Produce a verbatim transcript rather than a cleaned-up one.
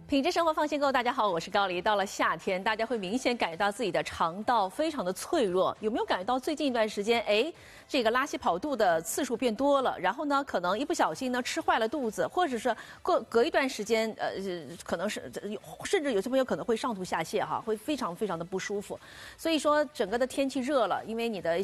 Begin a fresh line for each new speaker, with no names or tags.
品质生活放心购，大家好，我是高黎。到了夏天，大家会明显感觉到自己的肠道非常的脆弱。有没有感觉到最近一段时间，哎，这个拉稀跑肚的次数变多了？然后呢，可能一不小心呢吃坏了肚子，或者是过隔一段时间，呃，可能是甚至有些朋友可能会上吐下泻哈，会非常非常的不舒服。所以说，整个的天气热了，因为你的